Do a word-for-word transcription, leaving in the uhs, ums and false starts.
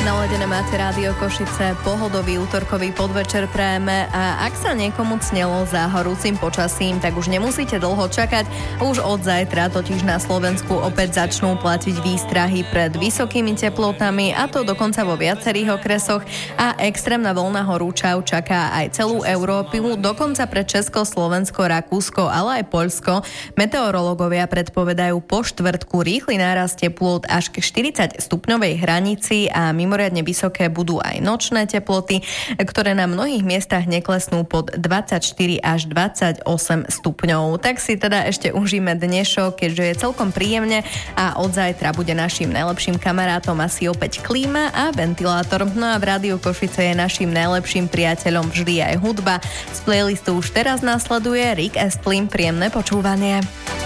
Naladené máte Rádio Košice, pohodový útorkový podvečer prajeme a ak sa niekomu cnelo za horúcim počasím, tak už nemusíte dlho čakať. Už od zajtra totiž na Slovensku opäť začnú platiť výstrahy pred vysokými teplotami, a to dokonca vo viacerých okresoch, a extrémna vlna horúčav čaká aj celú Európu, dokonca pre Česko, Slovensko, Rakúsko, ale aj Poľsko. Meteorológovia predpovedajú po štvrtku rýchly nárast teplôt až k štyridsať stupňovej hranici a mimoriadne vysoké budú aj nočné teploty, ktoré na mnohých miestach neklesnú pod dvadsaťštyri až dvadsaťosem stupňov. Tak si teda ešte užíme dnešok, keďže je celkom príjemne a od zajtra bude našim najlepším kamarátom asi opäť klíma a ventilátor. No a v Rádiu Košice je našim najlepším priateľom vždy aj hudba. Z playlistu už teraz nasleduje Rick Astley. Príjemné počúvanie.